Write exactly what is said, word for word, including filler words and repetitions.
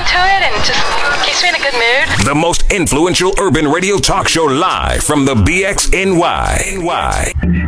to it and just keeps me in a good mood. The most influential urban radio talk show live from the B X N Y.